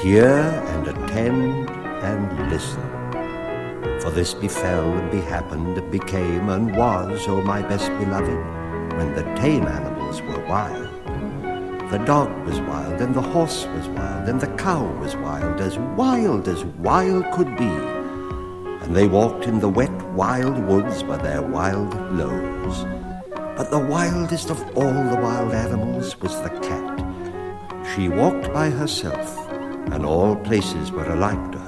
Hear and attend and listen. For this befell and behappened, became and was, O my best beloved, when the tame animals were wild. The dog was wild, and the horse was wild, and the cow was wild as wild could be. And they walked in the wet, wild woods by their wild lows. But the wildest of all the wild animals was the cat. She walked by herself, and all places were alike to